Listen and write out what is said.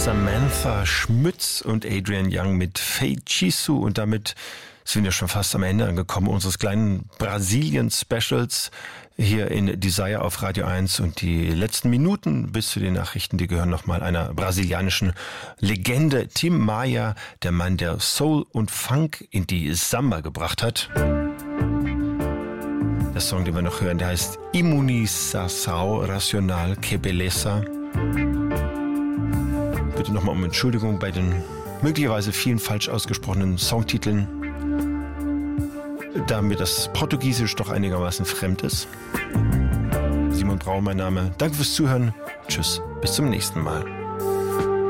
Samantha Schmütz und Adrian Young mit Feitiço. Und damit sind wir schon fast am Ende angekommen unseres kleinen Brasilien-Specials hier in Desire auf Radio 1. Und die letzten Minuten bis zu den Nachrichten, die gehören nochmal einer brasilianischen Legende. Tim Maia, der Mann, der Soul und Funk in die Samba gebracht hat. Der Song, den wir noch hören, der heißt Imunização Racional Que Beleza. Bitte nochmal um Entschuldigung bei den möglicherweise vielen falsch ausgesprochenen Songtiteln, da mir das Portugiesisch doch einigermaßen fremd ist. Simon Brau, mein Name. Danke fürs Zuhören. Tschüss, bis zum nächsten Mal.